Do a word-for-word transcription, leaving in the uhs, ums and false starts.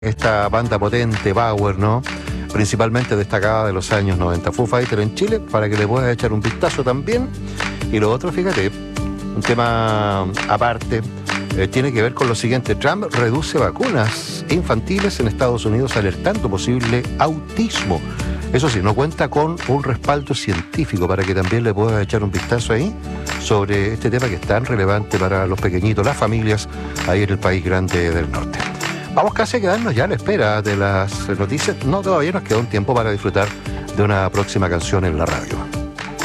Esta banda potente, Power, ¿no? Principalmente destacada de los años noventa. Foo Fighters en Chile, para que le puedas echar un vistazo también. Y lo otro, fíjate, un tema aparte, eh, tiene que ver con lo siguiente. Trump reduce vacunas infantiles en Estados Unidos, alertando posible autismo. Eso sí, no cuenta con un respaldo científico, para que también le puedas echar un vistazo ahí sobre este tema que es tan relevante para los pequeñitos, las familias, ahí en el país grande del norte. Vamos casi a quedarnos ya a la espera de las noticias. No, todavía nos queda un tiempo para disfrutar de una próxima canción en la radio.